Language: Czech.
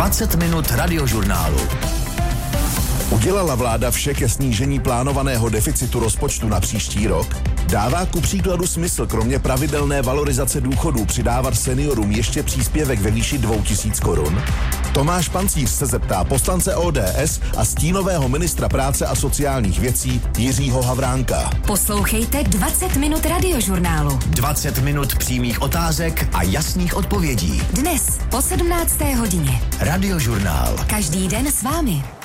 20 minut radiožurnálu. Udělala vláda vše ke snížení plánovaného deficitu rozpočtu na příští rok? Dává ku příkladu smysl kromě pravidelné valorizace důchodů přidávat seniorům ještě příspěvek ve výši 2000 korun? Tomáš Pancíř se zeptá poslance ODS a stínového ministra práce a sociálních věcí Jiřího Havránka. Poslouchejte 20 minut radiožurnálu. 20 minut přímých otázek a jasných odpovědí. Dnes po 17. hodině. Radiožurnál. Každý den s vámi.